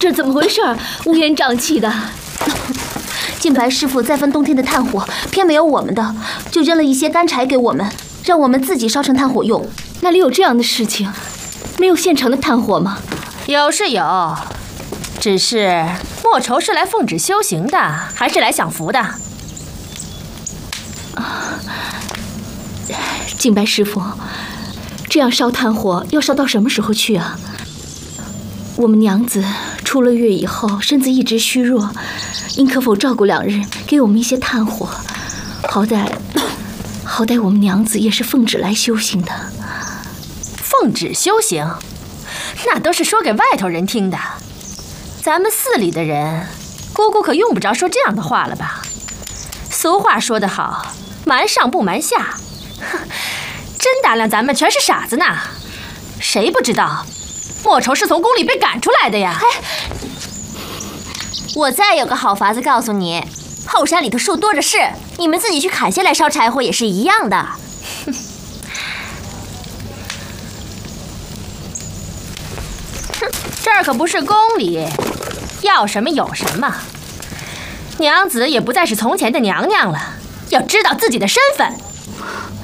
这怎么回事？乌烟瘴气的。 净白师傅再分冬天的炭火，偏没有我们的，就扔了一些干柴给我们，让我们自己烧成炭火用。 哪里有这样的事情？没有现成的炭火吗？ 有是有，只是莫愁是来奉旨修行的，还是来享福的？ 净白师傅，这样烧炭火要烧到什么时候去啊？我们娘子出了月以后，身子一直虚弱，您可否照顾2日，给我们一些炭火？好歹我们娘子也是奉旨来修行的。 奉旨修行，那都是说给外头人听的。咱们寺里的人，姑姑可用不着说这样的话了吧？俗话说得好，瞒上不瞒下。哼，真打量咱们全是傻子呢。谁不知道莫愁是从宫里被赶出来的呀？ 我再有个好法子告诉你，后山里头树多着是，你们自己去砍下来烧柴火也是一样的。 这儿可不是宫里，要什么有什么。娘子也不再是从前的娘娘了，要知道自己的身份。